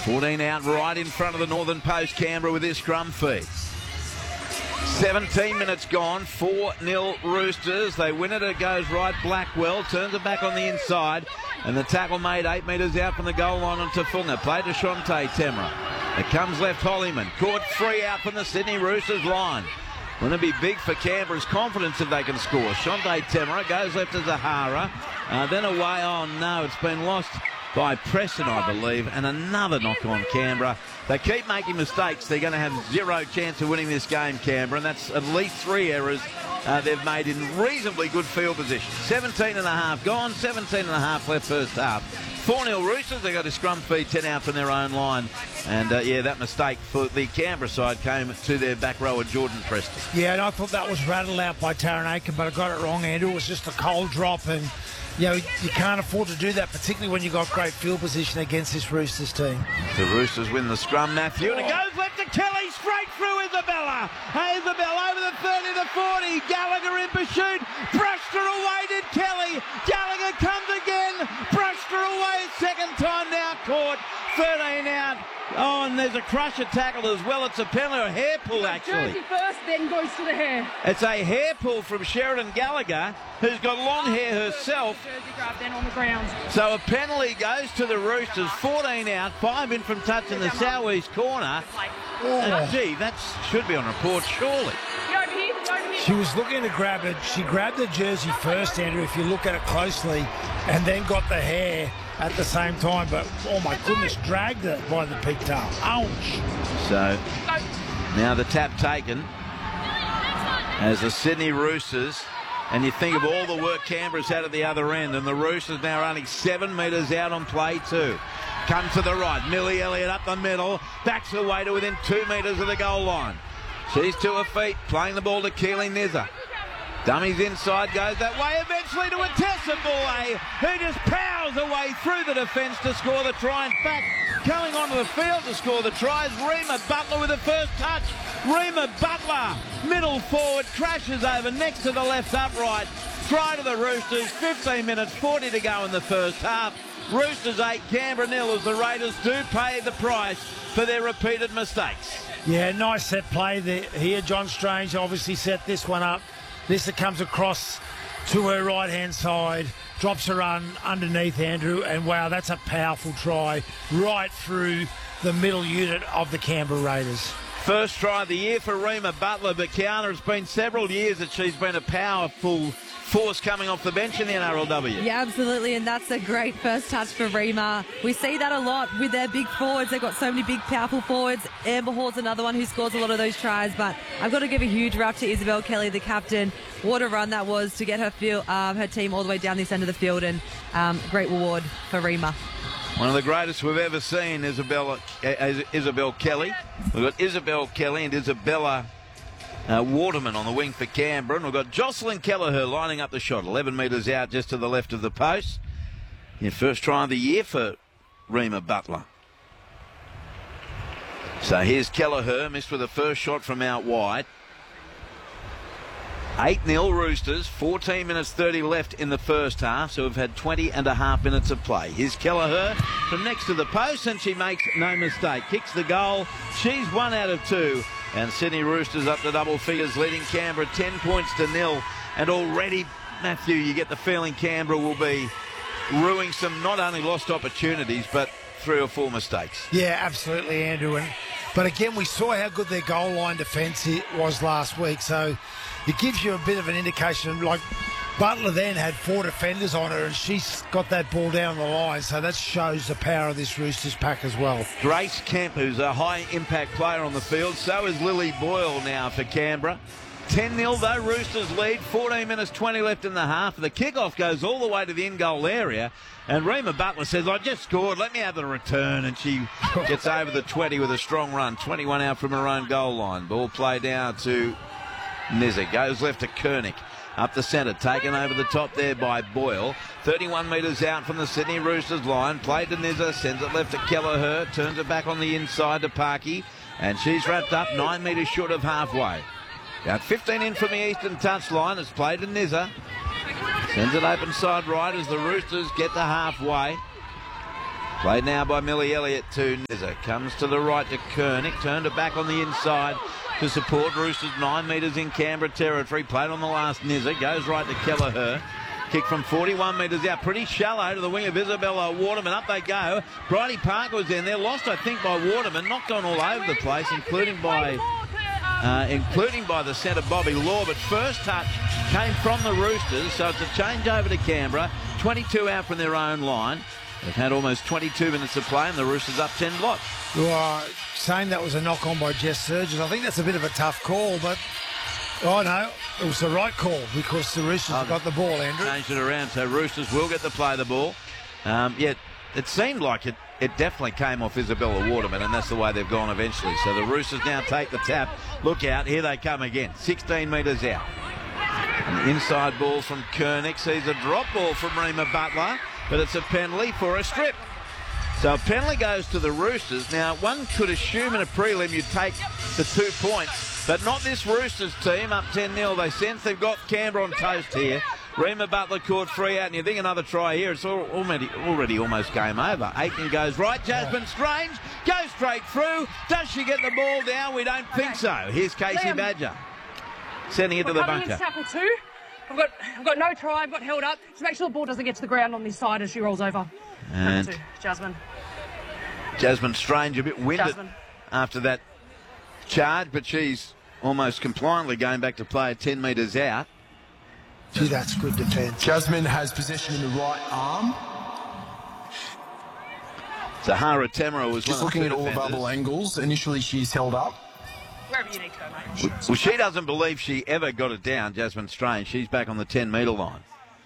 14 out right in front of the Northern Post, Canberra, with this scrum feed. 17 minutes gone, 4-0 Roosters. They win it, it goes right. Blackwell turns it back on the inside, and the tackle made 8 metres out from the goal line onto full. Now play to Shante Temra. It comes left, Hollyman. Caught 3 out from the Sydney Roosters line. Wouldn't it be big for Canberra's confidence if they can score? Shante Temra goes left to Zahara. Then away. Oh no, it's been lost by Preston, I believe, and another knock on Canberra. They keep making mistakes. They're going to have zero chance of winning this game, Canberra, and that's at least 3 errors they've made in reasonably good field position. 17 and a half gone, 17 and a half left first half. 4-0 Roosters. They got a scrum feed 10 out from their own line. And, yeah, that mistake for the Canberra side came to their back rower, Jordan Preston. Yeah, and I thought that was rattled out by Taran Aitken, but I got it wrong, Andrew. It was just a cold drop, and you know, you can't afford to do that, particularly when you've got great field position against this Roosters team. The Roosters win the scrum, Matthew, and it goes left to Kelly, straight through Isabella. Isabella over the 30 to 40. Gallagher in pursuit, brushed her away, did Kelly. Gallagher comes again, brushed her away, second time now caught. 13 out. Oh, and there's a crusher tackle as well. It's a penalty, a hair pull actually. Jersey first, then goes to the hair. It's a hair pull from Sheridan Gallagher, who's got long hair herself. Jersey grab then on the ground. So a penalty goes to the Roosters. 14 out, 5 in from touch in the southeast corner. Gee, that should be on report, surely. She was looking to grab it. She grabbed the jersey first, Andrew, if you look at it closely, and then got the hair at the same time. But, oh, my goodness, dragged it by the pigtail. Ouch. So, now the tap taken as the Sydney Roosters. And you think of all the work Canberra's had at the other end, and the Roosters now running 7 metres out on play 2. Come to the right. Millie Elliott up the middle. Backs away to within 2 metres of the goal line. She's to her feet, playing the ball to Keely Nizza. Dummies inside, goes that way, eventually to a Tessa Boulay, who just powers away through the defence to score the try. In fact, coming onto the field to score the try is Rima Butler with the first touch. Rima Butler, middle forward, crashes over next to the left upright. Try to the Roosters, 15 minutes, 40 to go in the first half. Roosters 8, Canberra 0, as the Raiders do pay the price for their repeated mistakes. Yeah, nice set play there. Here, John Strange obviously set this one up. Lisa comes across to her right-hand side, drops her run underneath Andrew, and wow, that's a powerful try right through the middle unit of the Canberra Raiders. First try of the year for Rima Butler, but Kiana, it's been several years that she's been a powerful force coming off the bench in the NRLW. Yeah, absolutely, and that's a great first touch for Rima. We see that a lot with their big forwards. They've got so many big, powerful forwards. Amber Hall's another one who scores a lot of those tries, but I've got to give a huge rap to Isabel Kelly, the captain. What a run that was to get her team all the way down this end of the field, and great reward for Rima. One of the greatest we've ever seen, Isabel Kelly. We've got Isabel Kelly and Isabella Waterman on the wing for Canberra, and we've got Jocelyn Kelleher lining up the shot, 11 metres out just to the left of the post. Your first try of the year for Rima Butler. So here's Kelleher, missed with the first shot from out wide. 8-0 Roosters, 14 minutes 30 left in the first half, so we've had 20 and a half minutes of play. Here's Kelleher from next to the post, and she makes no mistake. Kicks the goal. She's 1 out of 2. And Sydney Roosters up to double figures, leading Canberra 10 points to 0. And already, Matthew, you get the feeling Canberra will be ruining some not only lost opportunities, but 3 or 4 mistakes. Yeah, absolutely, Andrew. But again, we saw how good their goal line defence was last week, so it gives you a bit of an indication. Like, Butler then had 4 defenders on her, and she's got that ball down the line, so that shows the power of this Roosters pack as well. Grace Kemp, who's a high-impact player on the field. So is Lily Boyle now for Canberra. 10-0 though, Roosters lead. 14 minutes 20 left in the half. The kickoff goes all the way to the in-goal area, and Rima Butler says, I just scored, let me have the return, and she gets over the 20 with a strong run. 21 out from her own goal line. Ball played down to Nizza. Goes left to Koenig. Up the centre, taken over the top there by Boyle. 31 metres out from the Sydney Roosters line. Played to Nizza, sends it left to Kelleher, turns it back on the inside to Parky, and she's wrapped up 9 metres short of halfway. About 15 in from the eastern touchline. It's played to Nizza. Sends it open side right as the Roosters get to halfway. Played now by Millie Elliott to Nizza. Comes to the right to Kernick. Turned it back on the inside to support Roosters 9 metres in Canberra territory. Played on the last Nizza. Goes right to Kelleher. Kick from 41 metres out. Pretty shallow to the wing of Isabella Waterman. Up they go. Bridie Parker was in there. Lost, I think, by Waterman. Knocked on all over the place, including by the centre, Bobby Law. But first touch came from the Roosters, so it's a change over to Canberra. 22 out from their own line. They've had almost 22 minutes of play, and the Roosters up 10 blocks. You are saying that was a knock-on by Jess Surges. I think that's a bit of a tough call, but no, it was the right call because the Roosters got the ball, Andrew. Changed it around, so Roosters will get to play the ball. Yet it seemed like it definitely came off Isabella Waterman, and that's the way they've gone eventually. So the Roosters now take the tap. Look out, here they come again. 16 metres out. An inside ball from Kernick. Sees a drop ball from Rima Butler, but it's a penalty for a strip. So a penalty goes to the Roosters. Now, one could assume in a prelim you'd take the 2 points, but not this Roosters team, up 10-0. They sense they've got Canberra on toast here. Rima Butler caught free out, and you think another try here, it's already almost game over. Aiken goes right. Jasmine Strange goes straight through. Does she get the ball down? We don't think so. Here's Casey Badger sending it to the bunker. Tackle 2. I've got no try. I've got held up. Just make sure the ball doesn't get to the ground on this side as she rolls over. And Tackle 2, Jasmine Strange a bit winded after that charge, but she's almost compliantly going back to play 10 metres out. Gee, that's good defence. Jasmine has possession in the right arm. Zahara Temera was just looking at all available angles. Initially, she's held up. Wherever you need to go, mate. Well, she doesn't believe she ever got it down, Jasmine Strange. She's back on the 10-metre line.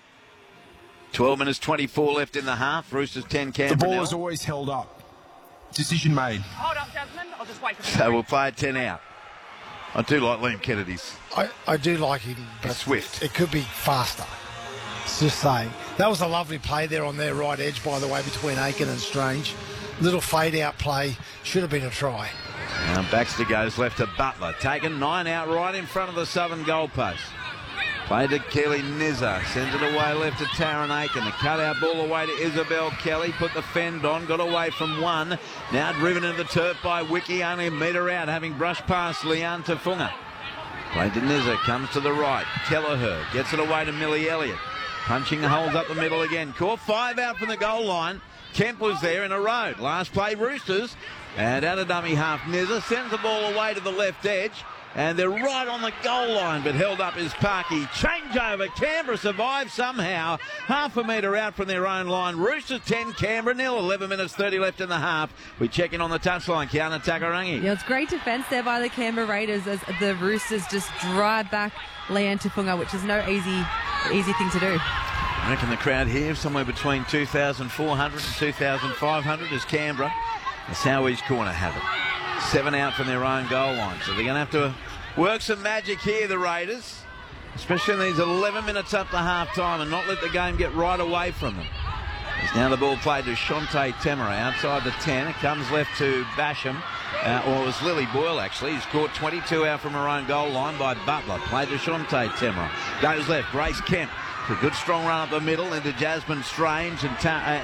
12 minutes 24 left in the half. Roosters 10, Canberra. The ball is always held up. Decision made. Hold up, Jasmine. I'll just wait for So we'll play it 10 out. I do like Liam Kennedy's. I do like him, but swift. It could be faster. It's just saying. That was a lovely play there on their right edge, by the way, between Aiken and Strange. Little fade-out play. Should have been a try. Now Baxter goes left to Butler. Taken 9 out right in front of the southern goalpost. Played to Kelly Nizza. Sends it away left to Taryn Aiken. The cut-out ball away to Isabel Kelly. Put the fend on. Got away from one. Now driven into the turf by Wiki. Only a metre out, having brushed past Leanne Tafunga. Played to Nizza. Comes to the right. Kelleher gets it away to Millie Elliott. Punching holes up the middle again. Caught 5 out from the goal line. Kemp was there in a road. Last play, Roosters. And out of dummy half, Nizza sends the ball away to the left edge. And they're right on the goal line, but held up is Parky. Changeover. Canberra survives somehow. Half a metre out from their own line. Roosters 10, Canberra 0. 11 minutes 30 left in the half. We check in on the touchline. Kiana Takarangi. Yeah, it's great defence there by the Canberra Raiders as the Roosters just drive back Leanne Tafunga, which is no easy thing to do. I reckon the crowd here somewhere between 2,400 and 2,500 as Canberra. The Sowies corner have it. 7 out from their own goal line. So they're going to have to work some magic here, the Raiders. Especially in these 11 minutes up to half-time and not let the game get right away from them. There's now the ball played to Shonte Temera outside the 10. It comes left to Basham. Or it was Lily Boyle, actually. He's caught 22 out from her own goal line by Butler. Played to Shonte Temera. Goes left. Grace Kemp. A good strong run up the middle into Jasmine Strange and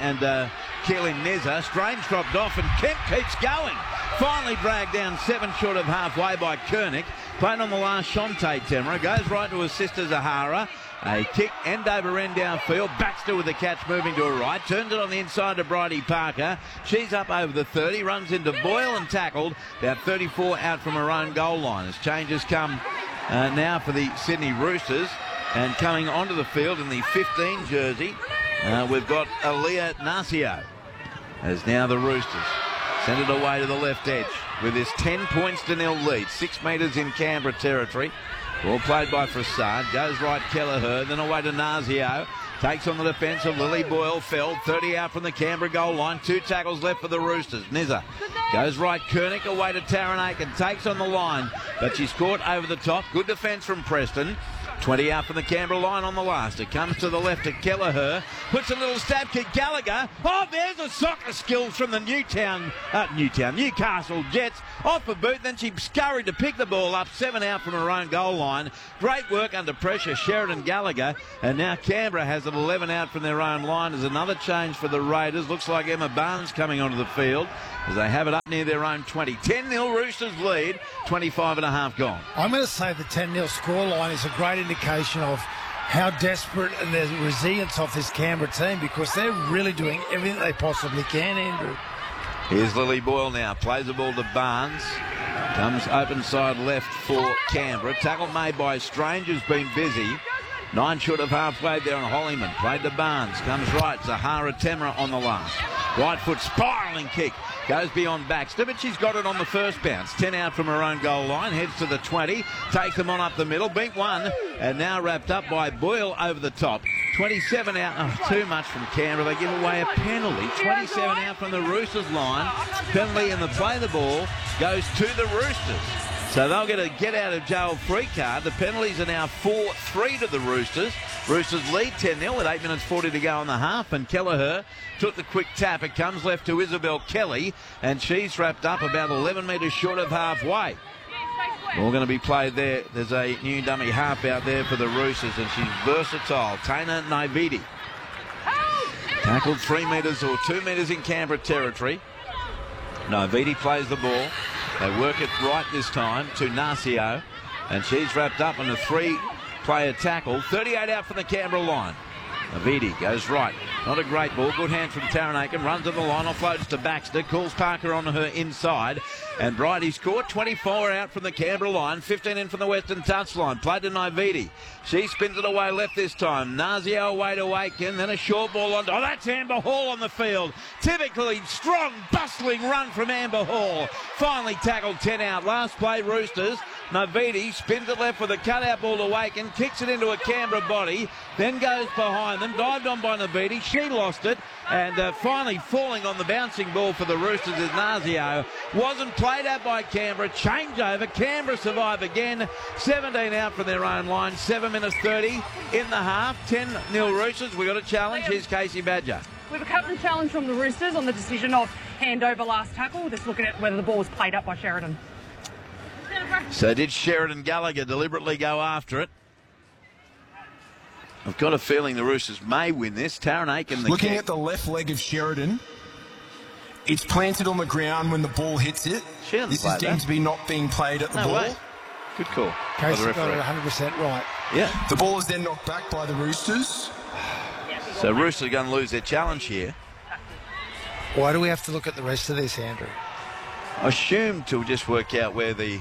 Keeling Nizza. Strange dropped off and Kemp keeps going. Finally dragged down 7 short of halfway by Kernick. Played on the last Shonte Temera. Goes right to his sister Zahara. A kick end over end downfield. Baxter with the catch moving to her right. Turns it on the inside to Bridie Parker. She's up over the 30. Runs into Boyle and tackled. About 34 out from her own goal line. As changes come now for the Sydney Roosters. And coming onto the field in the 15 jersey, we've got Aaliyah Narcio. As now the Roosters send it away to the left edge with this 10 points to 0 lead. 6 metres in Canberra territory. Ball played by Frassard. Goes right Kelleher, then away to Narcio. Takes on the defence of Lily Boyle. Feld 30 out from the Canberra goal line. 2 tackles left for the Roosters. Nizza goes right. Kernick away to Taryn Aiken. Takes on the line, but she's caught over the top. Good defence from Preston. 20 out from the Canberra line on the last. It comes to the left to Kelleher. Puts a little stab kick. Gallagher. Oh, there's a soccer skills from the Newcastle Jets. Off a boot. Then she scurried to pick the ball up. 7 out from her own goal line. Great work under pressure, Sheridan Gallagher. And now Canberra has it 11 out from their own line. There's another change for the Raiders. Looks like Emma Barnes coming onto the field as they have it up near their own 20. 10-0 Roosters lead. 25 and a half gone. I'm going to say the 10-0 scoreline is a great indication of how desperate and the resilience of this Canberra team, because they're really doing everything they possibly can, Andrew. Here's Lily Boyle now. Plays the ball to Barnes. Comes open side left for Canberra. Tackle made by Strange, who's been busy. 9 short of halfway there on Hollyman. Played to Barnes. Comes right. Zahara Temra on the last. Right foot spiralling kick. Goes beyond Baxter, but she's got it on the first bounce. 10 out from her own goal line. Heads to the 20. Takes them on up the middle. Beat one. And now wrapped up by Boyle over the top. 27 out. Oh, too much from Canberra. They give away a penalty. 27 out from the Roosters line. Penalty and the play the ball goes to the Roosters. So they'll get a get-out-of-jail free card. The penalties are now 4-3 to the Roosters. Roosters lead 10-0 with 8 minutes 40 to go on the half. And Kelleher took the quick tap. It comes left to Isabel Kelly. And she's wrapped up about 11 metres short of halfway. All going to be played there. There's a new dummy half out there for the Roosters. And she's versatile. Taina Naividi. Tackled 3 metres or 2 metres in Canberra territory. Naividi plays the ball. They work it right this time to Narcio, and she's wrapped up in a 3-player tackle. 38 out from the Canberra line. Avidi goes right. Not a great ball. Good hand from Taranaki. Runs to the line. Offloads to Baxter. Calls Parker on her inside. And Brighty scored. 24 out from the Canberra line. 15 in from the Western touchline. Played to Naividi. She spins it away left this time. Nazio away to Aiken. Then a short ball on. Oh, that's Amber Hall on the field. Typically strong, bustling run from Amber Hall. Finally tackled 10 out. Last play, Roosters. Naividi spins it left with a cutout ball to Aiken. Kicks it into a Canberra body. Then goes behind them. Dived on by Naividi. She lost it. And finally falling on the bouncing ball for the Roosters is Nazio. Wasn't played out by Canberra. Changeover. Canberra survive again. 17 out from their own line. 7 minutes 30 in the half. 10-0 Roosters. We got a challenge. Here's Casey Badger. We have a captain challenge from the Roosters on the decision of handover last tackle. Just looking at whether the ball was played up by Sheridan. So did Sheridan Gallagher deliberately go after it? I've got a feeling the Roosters may win this. Taranaki and the Looking at the left leg of Sheridan, it's planted on the ground when the ball hits it. This is deemed to be not being played at the ball. Way. Good call. Casey got it 100% right. Yeah. The ball is then knocked back by the Roosters. So Roosters are going to lose their challenge here. Why do we have to look at the rest of this, Andrew? I assume to just work out where the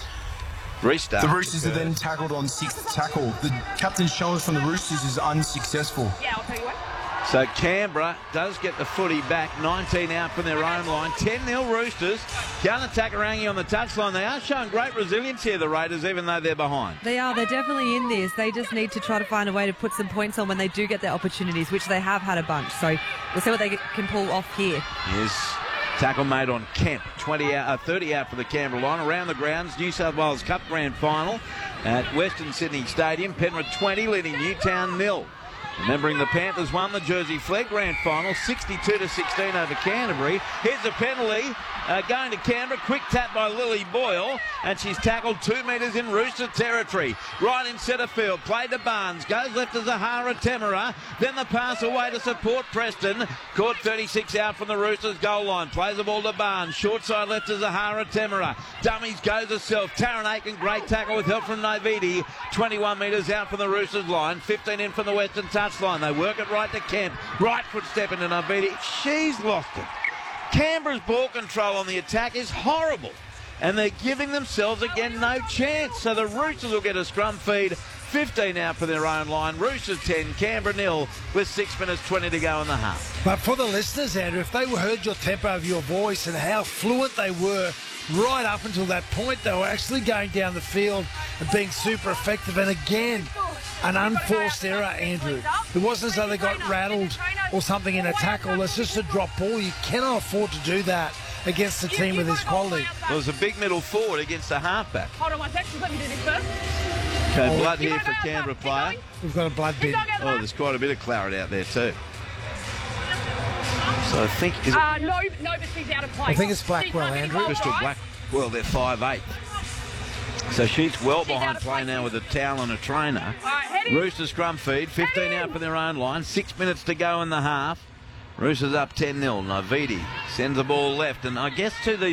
restart. The Roosters are then tackled on 6th tackle. The captain's challenge from the Roosters is unsuccessful. Yeah, I'll tell you what. So Canberra does get the footy back. 19 out from their own line. 10-0 Roosters. Counter-Takarangi on the touchline. They are showing great resilience here, the Raiders, even though they're behind. They are. They're definitely in this. They just need to try to find a way to put some points on when they do get their opportunities, which they have had a bunch. So we'll see what they can pull off here. Here's tackle made on Kemp. 30 out for the Canberra line. Around the grounds, New South Wales Cup Grand Final at Western Sydney Stadium. Penrith 20 leading Newtown 0. Remembering the Panthers won the Jersey Flegg Grand Final 62-16 over Canterbury. Here's a penalty going to Canberra. Quick tap by Lily Boyle, and she's tackled 2 metres in Rooster territory. Right in centre field. Played to Barnes. Goes left to Zahara Temera. Then the pass away to support Preston. Caught 36 out from the Roosters goal line. Plays the ball to Barnes. Short side left to Zahara Temera. Dummies goes herself. Taranaki, great tackle with help from Naividi. 21 metres out from the Roosters line. 15 in from the Western touchline. They work it right to Kemp. Right foot step into Naividi. She's lost it. Canberra's ball control on the attack is horrible. And they're giving themselves again no chance. So the Roosters will get a scrum feed. 15 out for their own line. Roosters 10, Canberra 0 with 6 minutes 20 to go in the half. But for the listeners, Andrew, if they heard your tempo of your voice and how fluent they were right up until that point, they were actually going down the field and being super effective. And again, an unforced error, Andrew. It wasn't as though they got rattled or something in a tackle. It's just a drop ball. You cannot afford to do that against a team with this quality. Well, it was a big middle forward against a halfback. Hold on one sec. Just let me do this first. So blood here for Canberra player. We've got a blood bid. Oh, there's quite a bit of claret out there too. So I think... Is it no, but she's out of place. I think it's Blackwell, Andrew. Crystal Blackwell, they're 5'8". So she's well behind play now with a towel and a trainer. Roosters scrum feed, 15 out for their own line. 6 minutes to go in the half. Roosters up 10-0. Navidi sends the ball left, and I guess to the